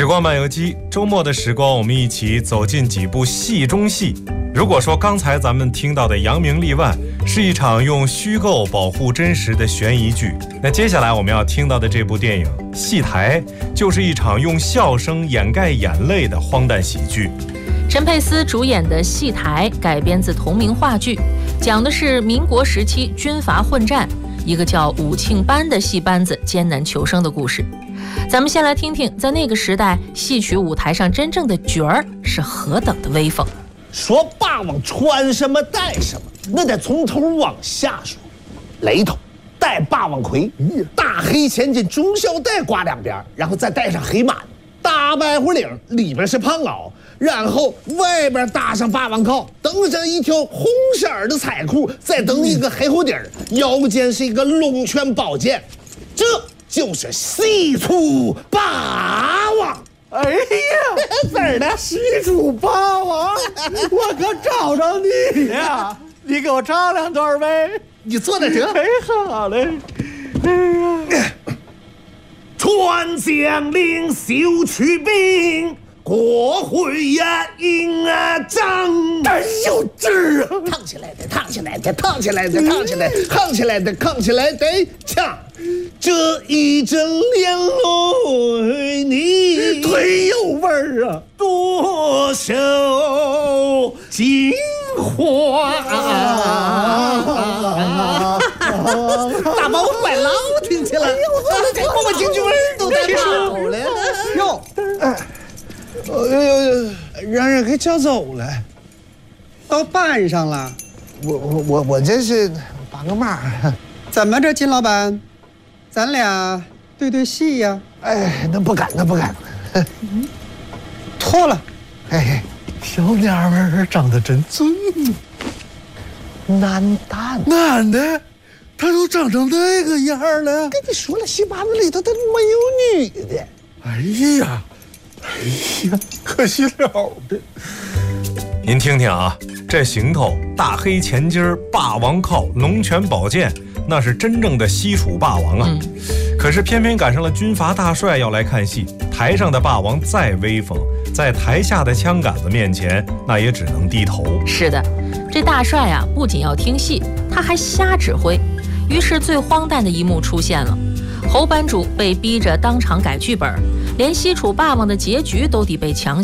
时光漫游记，周末的时光，我们一起走进几部戏中戏。如果说刚才咱们听到的《扬名立万》是一场用虚构保护真实的悬疑剧，那接下来我们要听到的这部电影《戏台》就是一场用笑声掩盖眼泪的荒诞喜剧。 陈佩斯主演的《戏台》改编自同名话剧，讲的是民国时期军阀混战，一个叫武庆班的戏班子艰难求生的故事。咱们先来听听，在那个时代，戏曲舞台上真正的角儿是何等的威风。 说霸王穿什么戴什么，那得从头往下说。雷头戴霸王盔，大黑前襟中小带挂两边，然后再戴上黑马，大白虎领里边是胖袄，然后外边搭上霸王靠，蹬上一条红色的彩裤，再蹬一个黑虎底儿，腰间是一个龙泉宝剑，这就是西楚霸王。 哎呀，字儿的西楚霸王，我可找着你呀！你给我唱两段呗。 你坐在这。 哎，好嘞。哎呀， 传将领修去兵，国会呀应啊张。 哎呦，这啊， 烫起来的，烫起来的，烫起来的，烫起来，烫起来的，烫起来的，呛。这一阵连泪你忒有味儿啊！ 多手金花。大宝快老听起来，我们京剧味儿都在跑了哟。让人给叫走了， 到班上了。 我这是把个马。 怎么着，金老板，咱俩对戏呀？ 哎，那不敢。 脱了。 哎，小娘们儿长得真俊。 男的， 男的，他都长成那个样了。 跟你说了，戏班子里头都没有女的。 哎呀，可惜了的。 您听听啊，这行头，大黑前襟，霸王靠，龙泉宝剑，那是真正的西楚霸王啊。可是偏偏赶上了军阀大帅要来看戏，台上的霸王再威风，在台下的枪杆子面前，那也只能低头。 是的，这大帅啊，不仅要听戏，他还瞎指挥。于是最荒诞的一幕出现了，侯班主被逼着当场改剧本，连西楚霸王的结局都得被强行